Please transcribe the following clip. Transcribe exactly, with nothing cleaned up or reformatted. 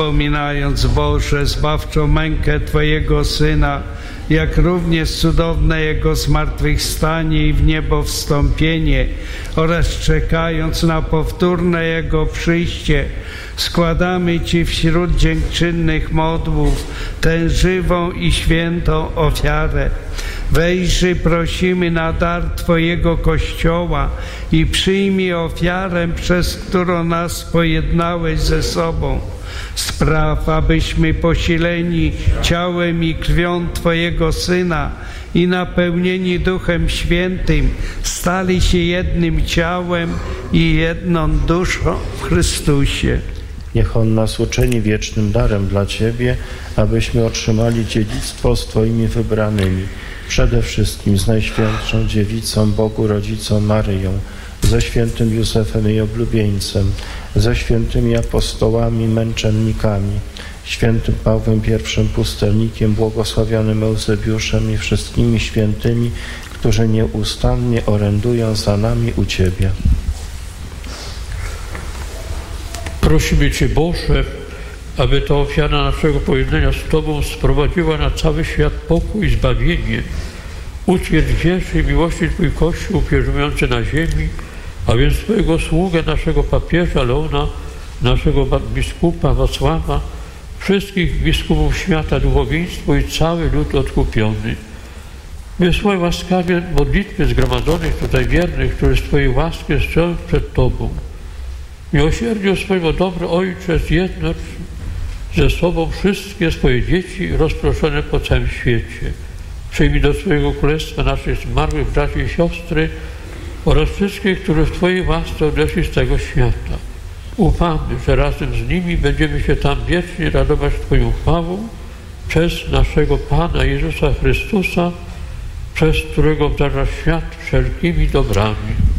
wspominając, Boże, zbawczą mękę Twojego Syna, jak również cudowne Jego zmartwychwstanie i w niebo wstąpienie oraz czekając na powtórne Jego przyjście, składamy Ci wśród dziękczynnych modłów tę żywą i świętą ofiarę. Wejrzyj, prosimy, na dar Twojego Kościoła i przyjmij ofiarę, przez którą nas pojednałeś ze sobą. Spraw, abyśmy posileni ciałem i krwią Twojego Syna i napełnieni Duchem Świętym stali się jednym ciałem i jedną duszą w Chrystusie. Niech On nas uczyni wiecznym darem dla Ciebie, abyśmy otrzymali dziedzictwo z Twoimi wybranymi, przede wszystkim z Najświętszą Dziewicą, Bogu Rodzicą Maryją, ze świętym Józefem jej oblubieńcem, ze świętymi apostołami, męczennikami, świętym Pawłem pierwszym pustelnikiem, błogosławionym Eusebiuszem i wszystkimi świętymi, którzy nieustannie orędują za nami u Ciebie. Prosimy Cię, Boże, aby ta ofiara naszego pojednania z Tobą sprowadziła na cały świat pokój i zbawienie. Utwierdź wierze i miłości Twój Kościół pielgrzymujący na ziemi, a więc Twojego sługę, naszego papieża Leona, naszego biskupa Wacława, wszystkich biskupów świata, duchowieństwo i cały lud odkupiony. Wysłaj łaskawie modlitwy zgromadzonych tutaj wiernych, którzy z Twojej łaski strzeżą przed Tobą. Miłosierdziu swojego dobro, Ojcze, zjednocz ze sobą wszystkie swoje dzieci rozproszone po całym świecie. Przyjmij do swojego królestwa naszych zmarłych braci i siostry oraz wszystkich, którzy w Twojej łasce odeszli z tego świata. Ufamy, że razem z nimi będziemy się tam wiecznie radować Twoją chwałą przez naszego Pana Jezusa Chrystusa, przez którego obdarza świat wszelkimi dobrami.